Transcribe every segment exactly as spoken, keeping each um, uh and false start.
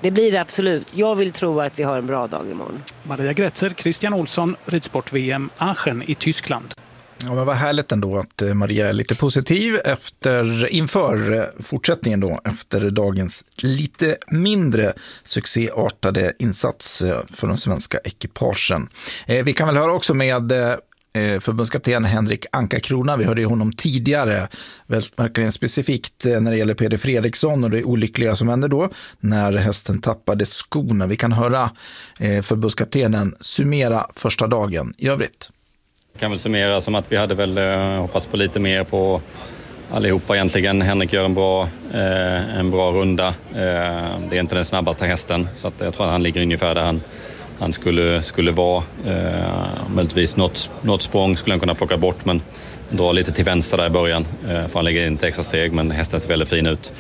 Det blir det absolut. Jag vill tro att vi har en bra dag imorgon. Maria Grätzer, Christian Olsson, ridsport-V M Aachen i Tyskland. Ja, men vad härligt ändå att Maria är lite positiv efter, inför fortsättningen då, efter dagens lite mindre succéartade insats för de svenska ekipagen. Eh, vi kan väl höra också med eh, förbundskapten Henrik Anka-Crona. Vi hörde ju honom tidigare, verkligen specifikt när det gäller Peder Fredriksson och det olyckliga som hände då när hästen tappade skorna. Vi kan höra eh, förbundskaptenen summera första dagen i övrigt. Jag kan väl summera som att vi hade väl eh, hoppats på lite mer på allihopa egentligen. Henrik gör en bra, eh, en bra runda. Eh, det är inte den snabbaste hästen, så att jag tror att han ligger ungefär där han, han skulle, skulle vara. Eh, möjligtvis något, något språng skulle han kunna plocka bort, men dra lite till vänster där i början. Eh, för han lägger inte extra steg, men hästen ser väldigt fin ut.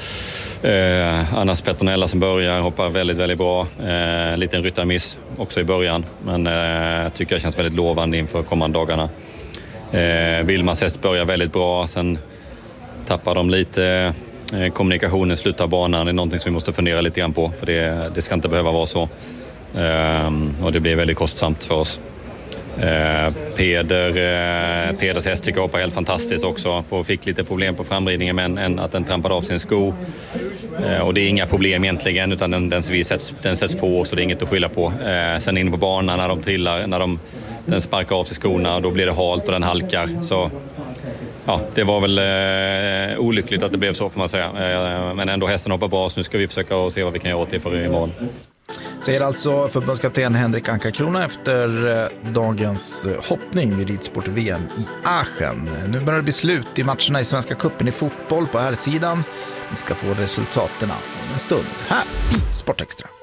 Eh, Annas Petronella som börjar hoppar väldigt, väldigt bra. Eh, liten ryttarmiss också i början, men eh, tycker jag känns väldigt lovande inför kommande dagarna. Eh, Vilmas häst börjar väldigt bra, sen tappar de lite eh, kommunikationen, slutar banan. Det är någonting som vi måste fundera lite grann på, för det, det ska inte behöva vara så. Eh, och det blir väldigt kostsamt för oss. Eh, Peder, eh, Peders häst tycker jag hoppar helt fantastiskt också. Får, fick lite problem på framridningen, men en, att den trampade av sin sko. Eh, och det är inga problem egentligen, utan den, den, sätts, den sätts på, så det är inget att skylla på. Eh, sen inne på banan när de trillar, när de, den sparkar av sig skorna, då blir det halt och den halkar. Så ja, det var väl eh, olyckligt att det blev så, får man säga. Eh, men ändå hästen hoppar bra, så nu ska vi försöka se vad vi kan göra åt det för imorgon. Säger alltså förbundskapten Henrik Anka-Crona efter dagens hoppning vid ridsport-V M i Aachen. Nu börjar det bli slut i matcherna i Svenska cupen i fotboll på här sidan. Vi ska få resultaten om en stund här i Sportextra.